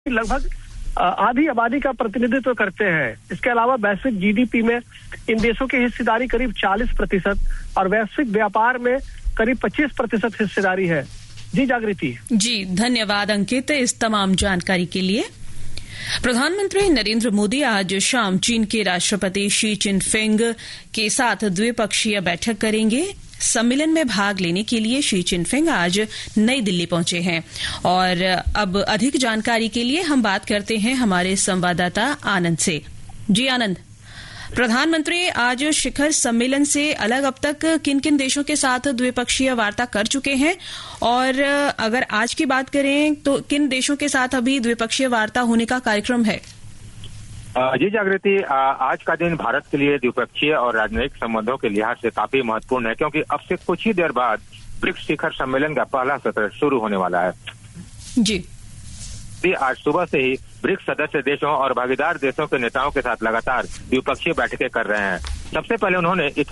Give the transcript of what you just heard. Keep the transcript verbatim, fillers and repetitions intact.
की लगभग आधी आबादी का प्रतिनिधित्व करते हैं। इसके अलावा वैश्विक जीडीपी में इन देशों की हिस्सेदारी करीब चालीस प्रतिशत और वैश्विक व्यापार में करीब पच्चीस प्रतिशत हिस्सेदारी है। जी जागृति। जी धन्यवाद अंकित इस तमाम जानकारी के लिए। प्रधानमंत्री नरेंद्र मोदी आज शाम चीन के राष्ट्रपति शी चिनफिंग के साथ द्विपक्षीय बैठक करेंगे। सम्मेलन में भाग लेने के लिए शी चिनफिंग आज नई दिल्ली पहुंचे हैं और अब अधिक जानकारी के लिए हम बात करते हैं हमारे संवाददाता आनंद से। जी आनंद, प्रधानमंत्री आज शिखर सम्मेलन से अलग अब तक किन किन देशों के साथ द्विपक्षीय वार्ता कर चुके हैं और अगर आज की बात करें तो किन देशों के साथ अभी द्विपक्षीय वार्ता होने का कार्यक्रम है? जी जागृति, आज का दिन भारत के लिए द्विपक्षीय और राजनयिक संबंधों के लिहाज से काफी महत्वपूर्ण है, क्योंकि अब से कुछ ही देर बाद ब्रिक्स शिखर सम्मेलन का पहला सत्र शुरू होने वाला है। जी आज सुबह से ही ब्रिक्स सदस्य देशों और भागीदार देशों के नेताओं के साथ लगातार द्विपक्षीय बैठकें कर रहे हैं। सबसे पहले उन्होंने